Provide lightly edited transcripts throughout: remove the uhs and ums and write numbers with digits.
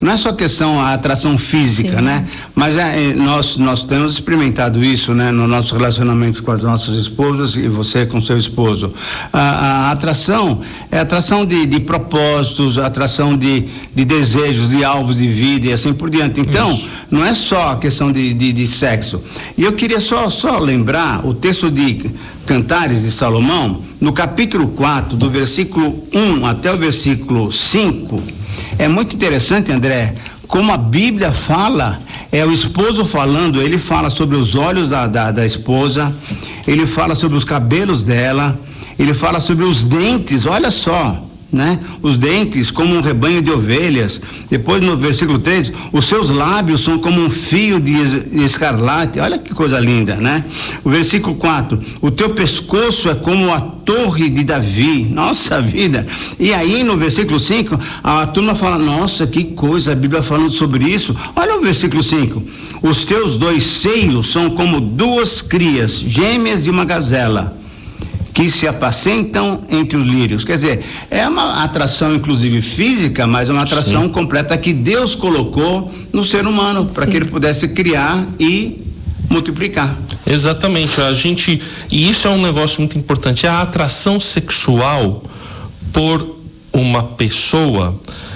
Não é só questão a atração física, Sim. né? Mas nós temos experimentado isso, né? No nosso relacionamento com as nossas esposas e você com seu esposo. A atração é atração de propósitos, atração de desejos, de alvos de vida e assim por diante. Então, não é só a questão de sexo. E eu queria só lembrar o texto de Cantares de Salomão, no capítulo 4, do versículo 1 até o versículo 5. É muito interessante, André, como a Bíblia fala, é o esposo falando, ele fala sobre os olhos da esposa, ele fala sobre os cabelos dela, ele fala sobre os dentes, olha só, né? Os dentes como um rebanho de ovelhas. Depois no versículo 3, os seus lábios são como um fio de escarlate, olha que coisa linda, né? O versículo 4, o teu pescoço é como a torre de Davi, nossa vida. E aí no versículo 5, a turma fala, nossa, que coisa, a Bíblia falando sobre isso. Olha o versículo 5, os teus 2 seios são como 2 crias gêmeas de uma gazela, que se apacentam entre os lírios. Quer dizer, é uma atração inclusive física, mas uma atração completa que Deus colocou no ser humano, para que ele pudesse criar e multiplicar. Exatamente, e isso é um negócio muito importante, a atração sexual por uma pessoa,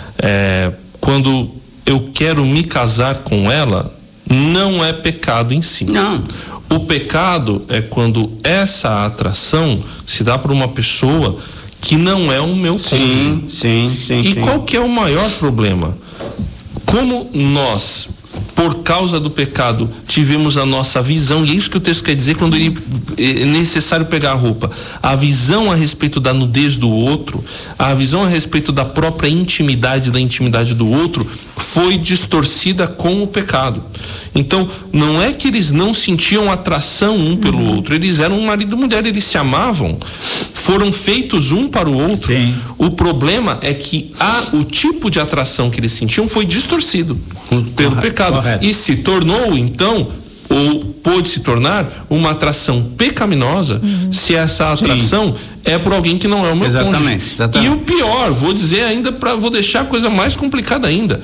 quando eu quero me casar com ela, não é pecado em si. Não. O pecado é quando essa atração se dá por uma pessoa que não é o meu cônjuge. Sim. Qual que é o maior problema? Como nós, por causa do pecado, tivemos a nossa visão, e é isso que o texto quer dizer quando é necessário pegar a roupa, a visão a respeito da nudez do outro, a visão a respeito da própria intimidade, da intimidade do outro, foi distorcida com o pecado. Então, não é que eles não sentiam atração um pelo outro, eles eram marido e mulher, eles se amavam, foram feitos um para o outro. Sim. O problema é que o tipo de atração que eles sentiam foi distorcido pelo pecado. Correto. E se tornou, então, ou pôde se tornar uma atração pecaminosa, se essa atração é por alguém que não é o meu cônjuge. Exatamente. E o pior, vou dizer ainda, vou deixar a coisa mais complicada ainda.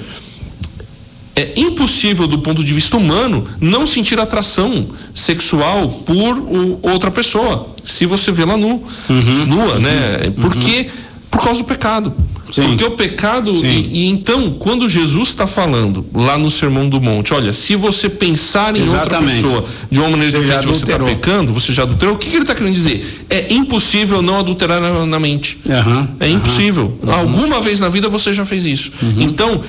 É impossível, do ponto de vista humano, não sentir atração sexual por outra pessoa, se você vê lá nua, né? Porque por causa do pecado. Sim. Porque o pecado, e então, quando Jesus está falando lá no Sermão do Monte, olha, se você pensar em outra pessoa de uma maneira diferente, você está pecando, você já adulterou. O que ele está querendo dizer? É impossível não adulterar na mente. É impossível. Alguma vez na vida você já fez isso. Então,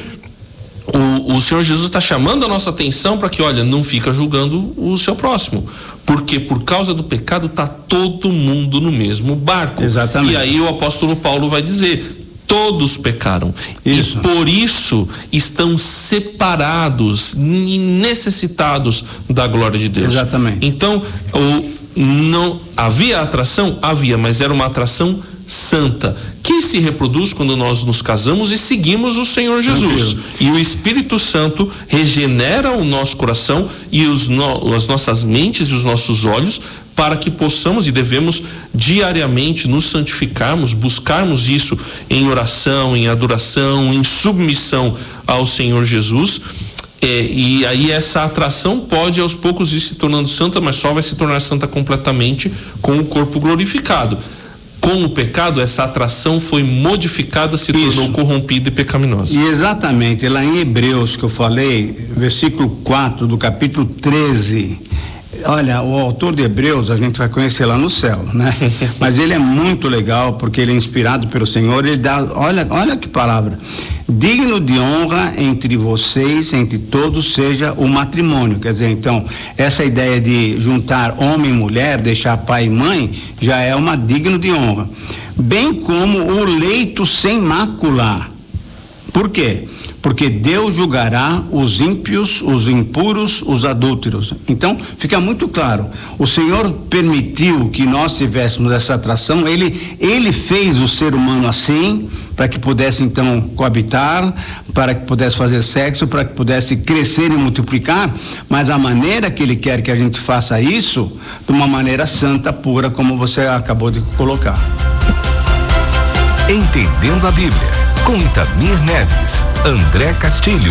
o Senhor Jesus está chamando a nossa atenção para que, olha, não fica julgando o seu próximo, porque por causa do pecado está todo mundo no mesmo barco. Exatamente. E aí o apóstolo Paulo vai dizer, todos pecaram. Isso. E por isso estão separados e necessitados da glória de Deus. Exatamente. Então, não havia atração? Havia, mas era uma atração santa, que se reproduz quando nós nos casamos e seguimos o Senhor Jesus. E o Espírito Santo regenera o nosso coração e as nossas mentes e os nossos olhos, para que possamos e devemos diariamente nos santificarmos, buscarmos isso em oração, em adoração, em submissão ao Senhor Jesus. E aí essa atração pode aos poucos ir se tornando santa, mas só vai se tornar santa completamente com o corpo glorificado. Com o pecado, essa atração foi modificada, se tornou corrompida e pecaminosa. E exatamente, lá em Hebreus que eu falei, versículo 4 do capítulo 13, olha, o autor de Hebreus a gente vai conhecer lá no céu, né? Mas ele é muito legal, porque ele é inspirado pelo Senhor, ele dá, olha que palavra, digno de honra entre vocês, entre todos, seja o matrimônio. Quer dizer, então, essa ideia de juntar homem e mulher, deixar pai e mãe, já é uma digno de honra. Bem como o leito sem mácula. Por quê? Porque Deus julgará os ímpios, os impuros, os adúlteros. Então, fica muito claro, o Senhor permitiu que nós tivéssemos essa atração, ele fez o ser humano assim, para que pudesse então coabitar, para que pudesse fazer sexo, para que pudesse crescer e multiplicar, mas a maneira que ele quer que a gente faça isso, de uma maneira santa, pura, como você acabou de colocar. Entendendo a Bíblia. com Itamir Neves, André Castilho